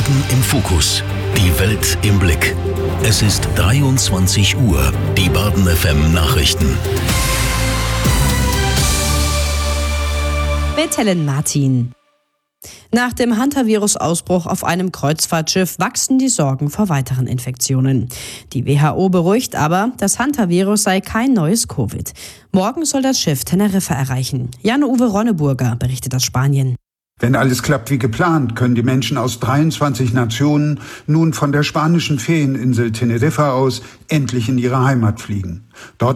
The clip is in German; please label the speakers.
Speaker 1: Baden im Fokus. Die Welt im Blick. Es ist 23 Uhr. Die Baden FM Nachrichten.
Speaker 2: Mit Helen Martin. Nach dem Hantavirus-Ausbruch auf einem Kreuzfahrtschiff wachsen die Sorgen vor weiteren Infektionen. Die WHO beruhigt aber, das Hantavirus sei kein neues Covid. Morgen soll das Schiff Teneriffa erreichen. Jan-Uwe Ronneburger berichtet aus Spanien.
Speaker 3: Wenn alles klappt wie geplant, können die Menschen aus 23 Nationen nun von der spanischen Ferieninsel Teneriffa aus endlich in ihre Heimat fliegen. Dort